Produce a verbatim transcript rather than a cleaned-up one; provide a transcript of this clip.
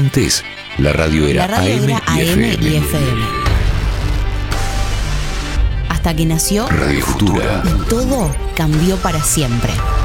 Antes, la radio era, La radio A M, era y, A M F M. y F M. Hasta que nació Radio Futura. y todo cambió para siempre.